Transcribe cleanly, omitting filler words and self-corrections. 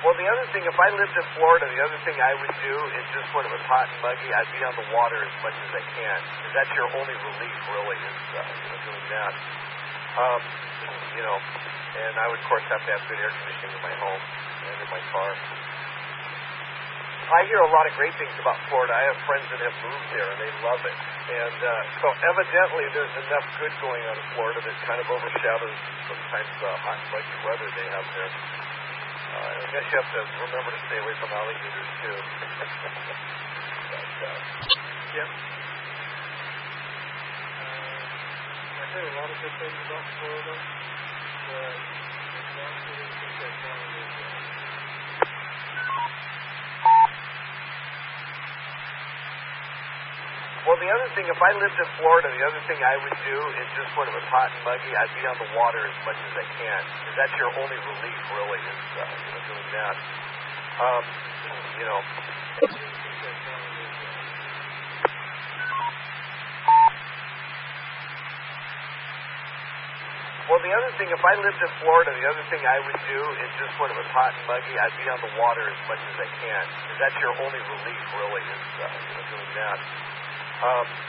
Well, the other thing, if I lived in Florida, the other thing I would do is just when it was hot and muggy, I'd be on the water as much as I can. Because that's your only relief, really, is doing that. And I would, of course, have to have good air conditioning in my home and in my car. I hear a lot of great things about Florida. I have friends that have moved there, and they love it. And so evidently there's enough good going on in Florida that kind of overshadows sometimes the hot and muggy weather they have there. I guess you have to remember to stay away from alligators, too. Yep. I hear a lot of good things about Florida, but I don't really think that Florida is Well, the other thing, if I lived in Florida, the other thing I would do is just when it was hot and muggy, I'd be on the water as much as I can. Because that's your only relief, really, is doing that. Well, the other thing, if I lived in Florida, the other thing I would do is just when it was hot and muggy, I'd be on the water as much as I can. Because that's your only relief, really, is doing that.